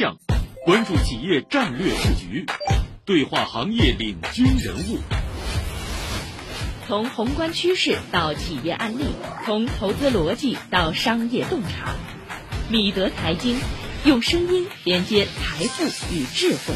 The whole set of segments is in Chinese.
向，关注企业战略布局，对话行业领军人物。 从宏观趋势到企业案例，从投资逻辑到商业洞察，米德财经用声音连接财富与智慧，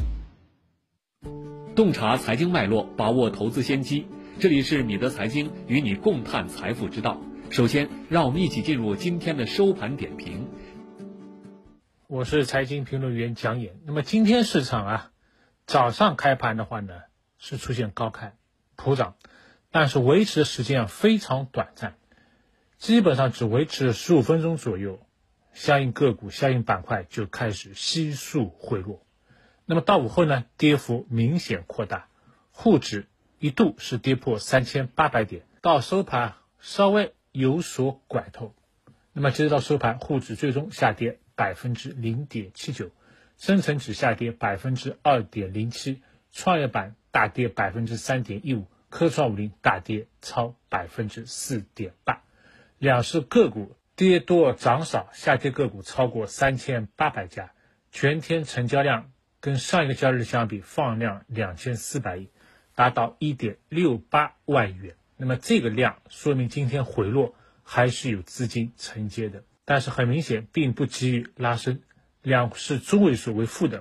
洞察财经脉络，把握投资先机。这里是米德财经与你共探财富之道。首先，让我们一起进入今天的收盘点评。 我是财经评论员蒋衍。那么今天市场早上开盘的话呢，是出现高开普涨，但是维持的时间非常短暂，基本上只维持了15分钟左右，相应个股相应板块就开始悉数回落。那么到午后呢，跌幅明显扩大，沪指一度是跌破3800点，到收盘稍微有所拐头。那么截止到收盘，沪指最终下跌0.79%，深成指下跌2.07%，创业板大跌3.15%，科创50大跌超4.8%。两市个股跌多涨少，下跌个股超过3800家，全天成交量跟上一个交易日相比放量2400亿，达到1.68万元。那么这个量说明今天回落还是有资金承接的，但是很明显并不急于拉升，两市中位数为负的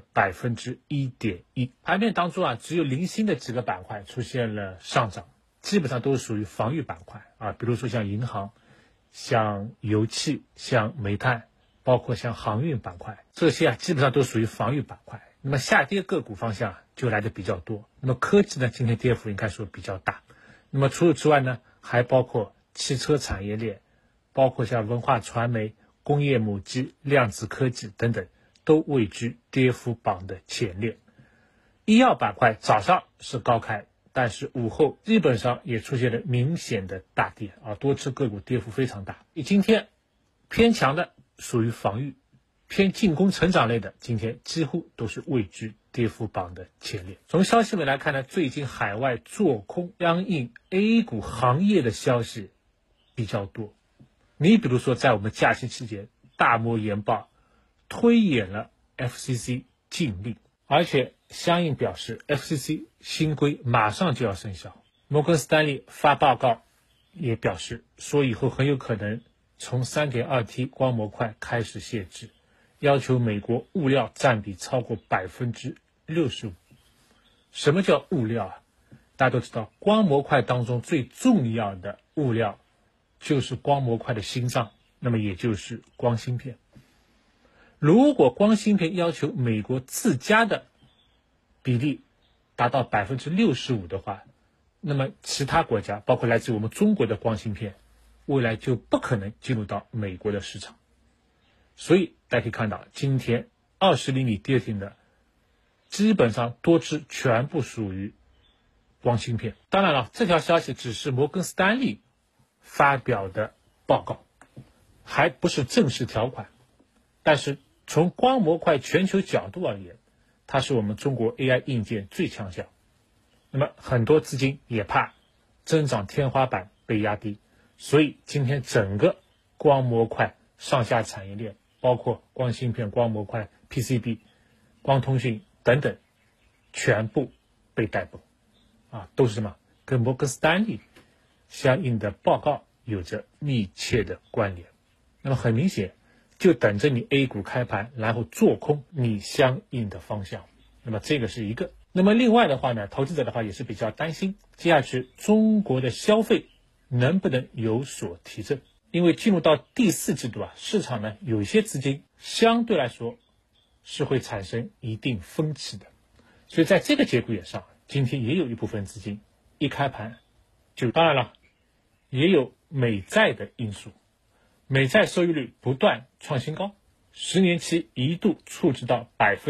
1.1%。盘面当中只有零星的几个板块出现了上涨，基本上都是属于防御板块比如说像银行、像油气、像煤炭，包括像航运板块，这些基本上都属于防御板块。那么下跌个股方向就来的比较多。那么科技呢，今天跌幅应该说比较大。那么除此之外呢，还包括汽车产业链，包括像文化传媒、工业母机、量子科技等等，都位居跌幅榜的前列。医药板块早上是高开，但是午后基本上也出现了明显的大跌多只个股跌幅非常大。今天偏强的属于防御，偏进攻成长类的今天几乎都是位居跌幅榜的前列。从消息面来看呢，最近海外做空相应 A 股行业的消息比较多。你比如说在我们假期期间，大摩研报推演了 FCC 禁令，而且相应表示 FCC 新规马上就要生效。摩根斯丹利发报告也表示说，以后很有可能从 3.2T 光模块开始限制，要求美国物料占比超过65%。什么叫物料大家都知道，光模块当中最重要的物料就是光模块的心脏，那么也就是光芯片。如果光芯片要求美国自家的比例达到65%的话，那么其他国家包括来自我们中国的光芯片未来就不可能进入到美国的市场。所以大家可以看到，今天20厘米跌停的基本上多只全部属于光芯片。当然了，这条消息只是摩根斯丹利发表的报告，还不是正式条款，但是从光模块全球角度而言，它是我们中国 AI 硬件最强项。那么很多资金也怕增长天花板被压低，所以今天整个光模块上下产业链，包括光芯片、光模块、PCB、光通讯等等，全部被带崩都是什么？跟摩根斯丹利相应的报告有着密切的关联。那么很明显，就等着你 A 股开盘，然后做空你相应的方向。那么这个是一个。那么另外的话呢，投资者的话也是比较担心，接下去中国的消费能不能有所提振？因为进入到第4季度市场呢有一些资金相对来说是会产生一定分歧的。所以在这个节骨眼上，今天也有一部分资金一开盘就，当然了，也有美债的因素。美债收益率不断创新高，10年期一度触及到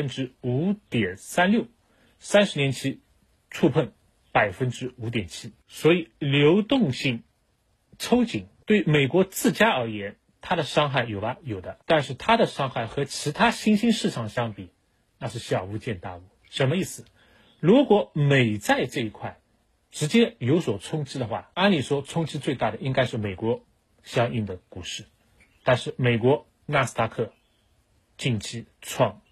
5.36%，30年期触碰5.7%。所以流动性抽紧对美国自家而言，它的伤害有吧？有的，但是它的伤害和其他新兴市场相比，那是小巫见大巫。什么意思？如果美债这一块直接有所冲击的话，按理说冲击最大的应该是美国相应的股市，但是美国纳斯达克近期创